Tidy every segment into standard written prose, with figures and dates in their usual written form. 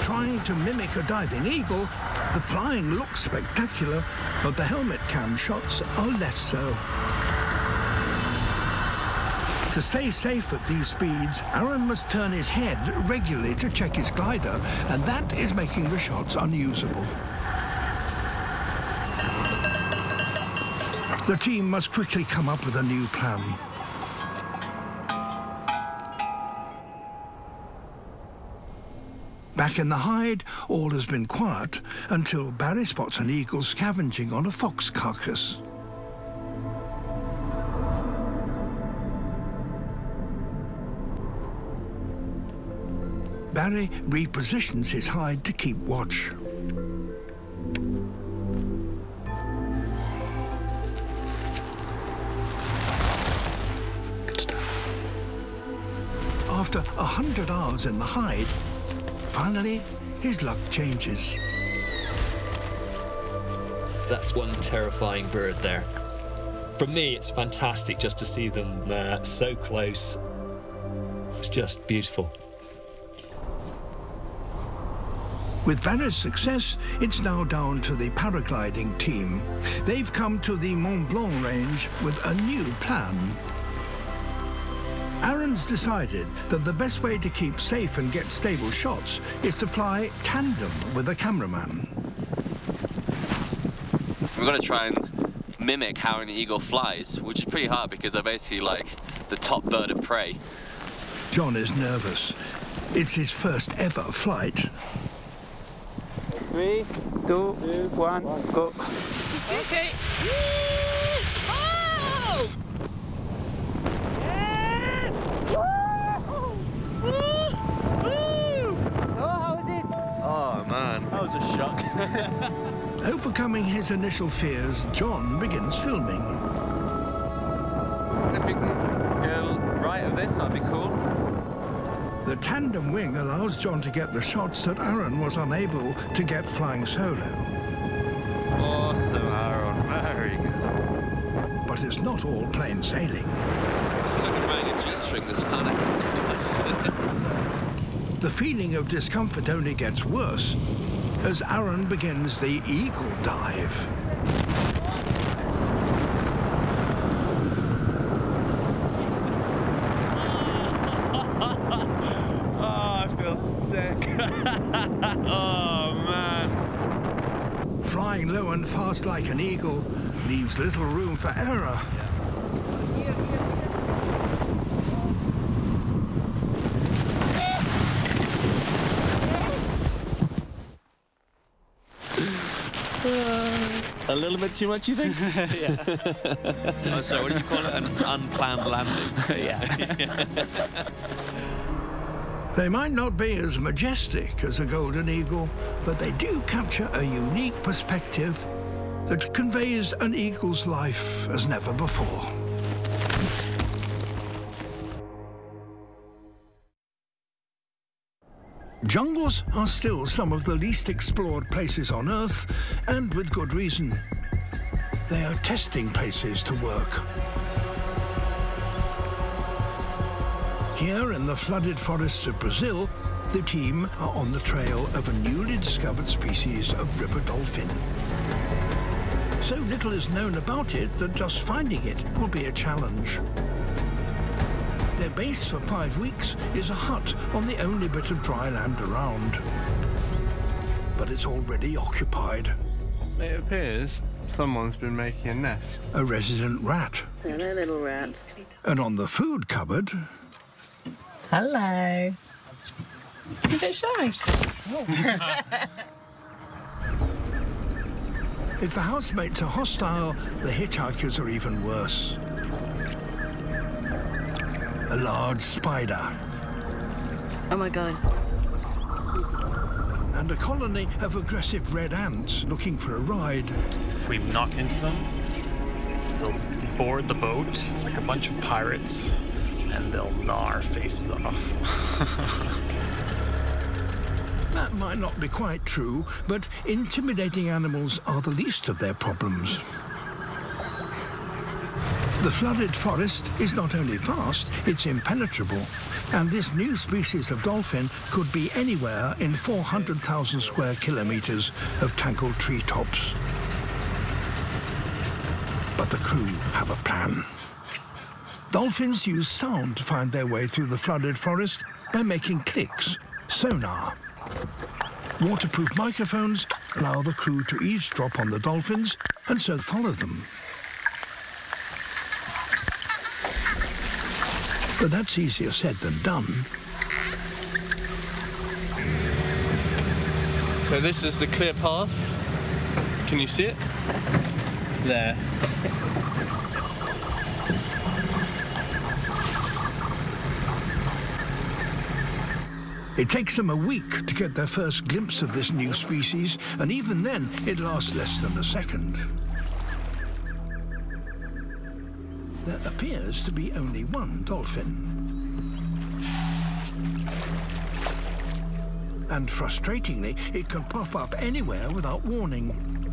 trying to mimic a diving eagle, the flying looks spectacular, but the helmet cam shots are less so. To stay safe at these speeds, Aaron must turn his head regularly to check his glider, and that is making the shots unusable. The team must quickly come up with a new plan. Back in the hide, all has been quiet until Barry spots an eagle scavenging on a fox carcass. Barry repositions his hide to keep watch. After 100 hours in the hide, finally, his luck changes. That's one terrifying bird there. For me, it's fantastic just to see them so close. It's just beautiful. With Barry's success, it's now down to the paragliding team. They've come to the Mont Blanc range with a new plan. Aaron's decided that the best way to keep safe and get stable shots is to fly tandem with a cameraman. We're going to try and mimic how an eagle flies, which is pretty hard because they're basically like the top bird of prey. John is nervous. It's his first ever flight. 3, 2, 1, go. Okay. Oh! Yes! Woo! Woo! Oh, how is it? Oh man, That was a shock. Overcoming his initial fears, John begins filming. if we can go right of this, that'd be cool. The tandem wing allows John to get the shots that Aaron was unable to get flying solo. Awesome, Aaron. Very good. But it's not all plain sailing. I feel like I'm wearing a G-string this harness sometimes. The feeling of discomfort only gets worse as Aaron begins the eagle dive. Oh, man. Flying low and fast like an eagle leaves little room for error. A little bit too much, you think? Yeah. Oh, sorry, what did you call it? An unplanned landing? Yeah. They might not be as majestic as a golden eagle, but they do capture a unique perspective that conveys an eagle's life as never before. Jungles are still some of the least explored places on Earth, and with good reason. They are testing places to work. Here in the flooded forests of Brazil, the team are on the trail of a newly discovered species of river dolphin. So little is known about it that just finding it will be a challenge. Their base for 5 weeks is a hut on the only bit of dry land around. But it's already occupied. It appears someone's been making a nest. A resident rat. Hello, little rat. And on the food cupboard... Hello. A bit shy. If the housemates are hostile, the hitchhikers are even worse. A large spider. Oh my God. And a colony of aggressive red ants looking for a ride. If we knock into them, they'll board the boat like a bunch of pirates, and they'll gnaw our faces off. That might not be quite true, but intimidating animals are the least of their problems. The flooded forest is not only vast, it's impenetrable. And this new species of dolphin could be anywhere in 400,000 square kilometers of tangled treetops. But the crew have a plan. Dolphins use sound to find their way through the flooded forest by making clicks, sonar. Waterproof microphones allow the crew to eavesdrop on the dolphins and so follow them. But that's easier said than done. So this is the clear path. Can you see it? There. It takes them a week to get their first glimpse of this new species, and even then, it lasts less than a second. There appears to be only one dolphin. And frustratingly, it can pop up anywhere without warning.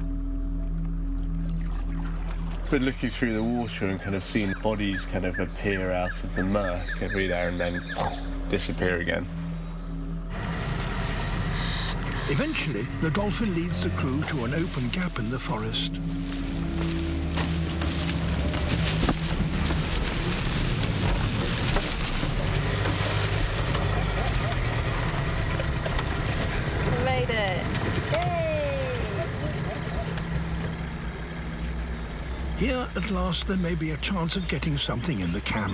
We're looking through the water and kind of seeing bodies kind of appear out of the murk every now and then disappear again. Eventually, the dolphin leads the crew to an open gap in the forest. Made it! Yay! Here, at last, there may be a chance of getting something in the can.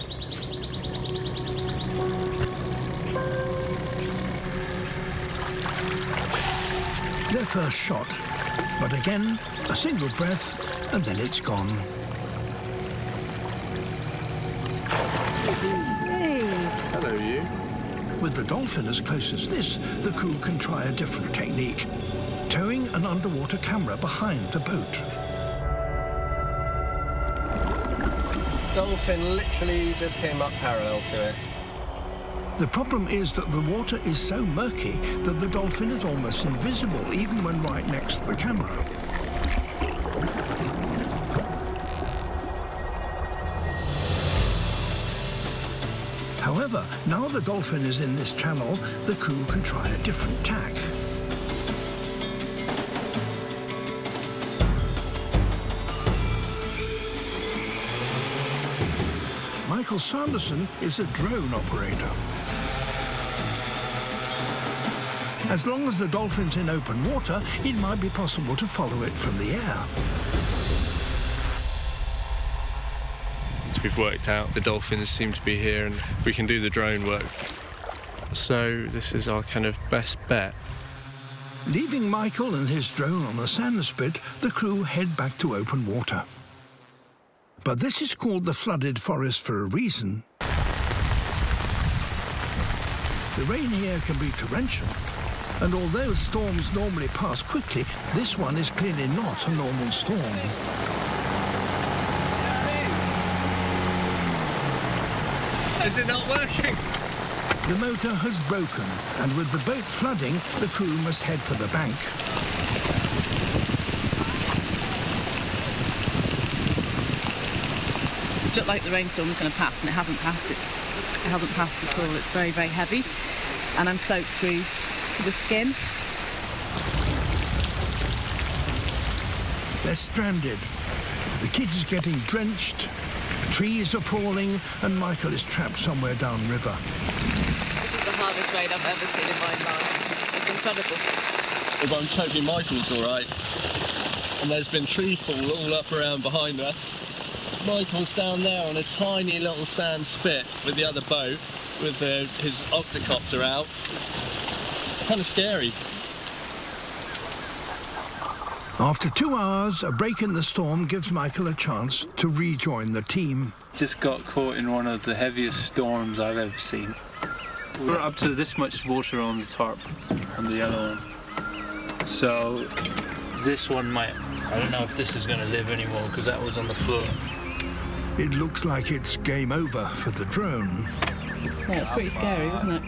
Their first shot, but again, a single breath, and then it's gone. Hey! Hello, you. With the dolphin as close as this, the crew can try a different technique, towing an underwater camera behind the boat. Dolphin literally just came up parallel to it. The problem is that the water is so murky that the dolphin is almost invisible, even when right next to the camera. However, now the dolphin is in this channel, the crew can try a different tack. Michael Sanderson is a drone operator. As long as the dolphin's in open water, it might be possible to follow it from the air. We've worked out the dolphins seem to be here and we can do the drone work. So this is our kind of best bet. Leaving Michael and his drone on the sand spit, the crew head back to open water. But this is called the flooded forest for a reason. The rain here can be torrential, and although storms normally pass quickly, this one is clearly not a normal storm. Is it not working? The motor has broken, and with the boat flooding, the crew must head for the bank. It looked like the rainstorm was going to pass, and it hasn't passed. It hasn't passed at all. It's very, very heavy, and I'm soaked through to the skin. They're stranded. The kid is getting drenched, trees are falling, and Michael is trapped somewhere downriver. This is the hardest rain I've ever seen in my life. It's incredible. Well, I'm hoping Michael's all right. And there's been tree fall all up around behind us. Michael's down there on a tiny little sand spit with the other boat, with his octocopter out. It's kind of scary. After 2 hours, a break in the storm gives Michael a chance to rejoin the team. Just got caught in one of the heaviest storms I've ever seen. We're up to this much water on the tarp, on the yellow one. So this one might, I don't know if this is going to live anymore because that was on the floor. It looks like it's game over for the drone. Yeah, it's pretty scary, isn't it?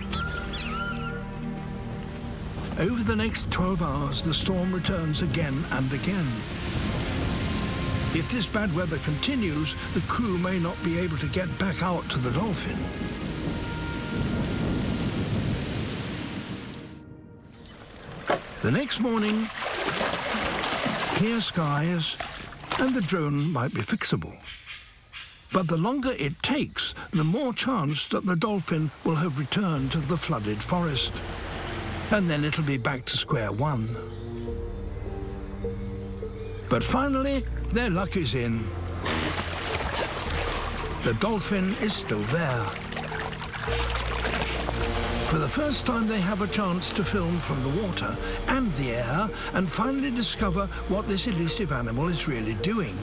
Over the next 12 hours, the storm returns again and again. If this bad weather continues, the crew may not be able to get back out to the dolphin. The next morning, clear skies, and the drone might be fixable. But the longer it takes, the more chance that the dolphin will have returned to the flooded forest. And then it'll be back to square one. But finally, their luck is in. The dolphin is still there. For the first time, they have a chance to film from the water and the air and finally discover what this elusive animal is really doing.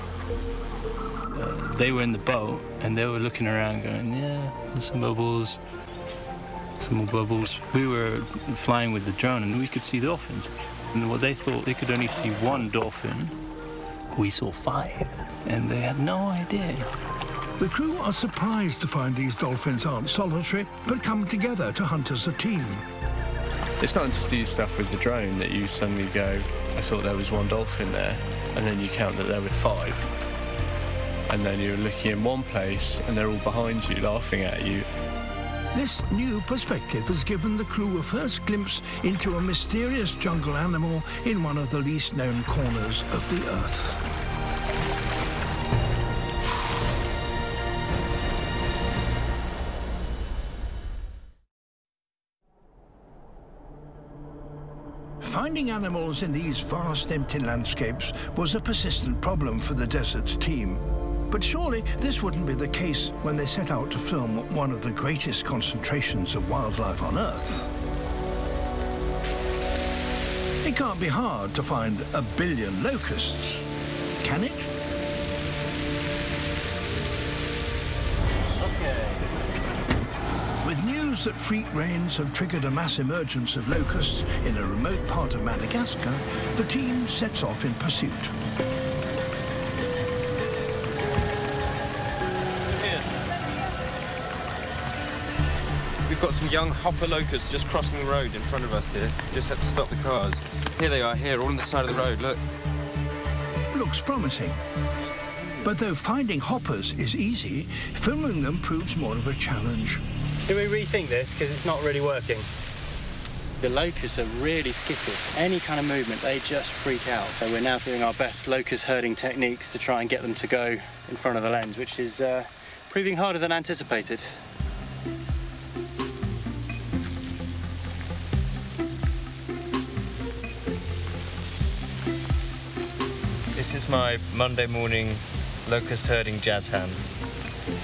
They were in the boat and they were looking around going, yeah, there's some bubbles, some more bubbles. We were flying with the drone and we could see dolphins. And what they thought they could only see one dolphin, we saw 5. And they had no idea. The crew are surprised to find these dolphins aren't solitary, but come together to hunt as a team. It's not to do stuff with the drone that you suddenly go, I thought there was 1 dolphin there, and then you count that there were 5. And then you're looking in one place and they're all behind you, laughing at you. This new perspective has given the crew a first glimpse into a mysterious jungle animal in one of the least known corners of the Earth. Finding animals in these vast empty landscapes was a persistent problem for the desert team. But surely this wouldn't be the case when they set out to film one of the greatest concentrations of wildlife on Earth. It can't be hard to find 1 billion locusts, can it? With news that freak rains have triggered a mass emergence of locusts in a remote part of Madagascar, the team sets off in pursuit. We've got some young hopper locusts just crossing the road in front of us here. Just had to stop the cars. Here they are, here, all on the side of the road, look. Looks promising. But though finding hoppers is easy, filming them proves more of a challenge. Do we rethink this? Because it's not really working. The locusts are really skittish. Any kind of movement, they just freak out. So we're now doing our best locust herding techniques to try and get them to go in front of the lens, which is proving harder than anticipated. This is my Monday morning locust herding jazz hands.